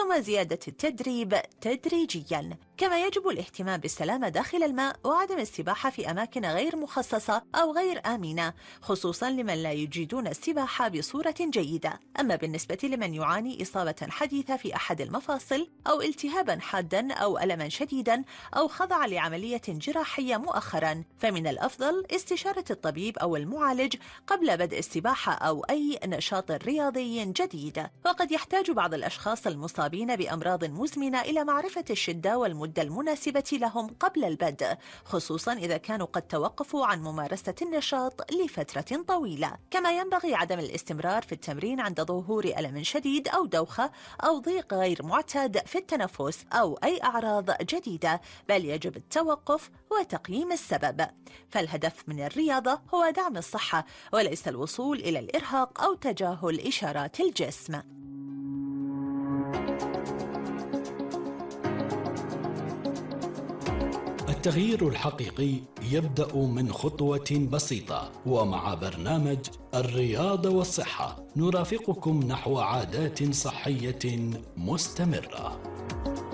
ثم زيادة التدريب تدريجياً. كما يجب الاهتمام بالسلامة داخل الماء وعدم السباحة في أماكن غير مخصصة أو غير آمنة، خصوصاً لمن لا يجيدون السباحة بصورة جيدة. أما بالنسبة لمن يعاني إصابة حديثة في أحد المفاصل أو التهاباً حاداً أو ألماً شديداً أو خضع لعملية جراحية مؤخراً، فمن الأفضل استشارة الطبيب أو المعالج قبل بدء السباحة أو أي نشاط رياضي جديد. وقد يحتاج بعض الأشخاص المصابين بأمراض مزمنة إلى معرفة الشدة والمدة المناسبة لهم قبل البدء، خصوصاً إذا كانوا قد توقفوا عن ممارسة النشاط لفترة طويلة. كما ينبغي عدم الاستمرار في التمرين عند ظهور ألم شديد أو دوخة أو ضيق غير معتاد في التنفس أو أي أعراض جديدة، بل يجب التوقف وتقييم السبب. فالهدف من الرياضة هو دعم الصحة وليس الوصول إلى الإرهاق أو تجاهل إشارات الجسم. التغيير الحقيقي يبدأ من خطوة بسيطة، ومع برنامج الرياضة والصحة نرافقكم نحو عادات صحية مستمرة.